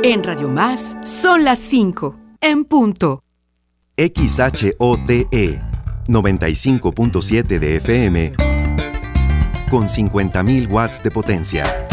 En Radio Más son las 5, en punto. XHOTE 95.7 de FM con 50.000 watts de potencia.